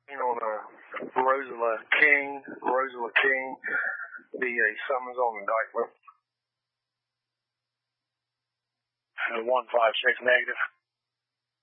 On Rosala King, the summons on indictment. 156 negative.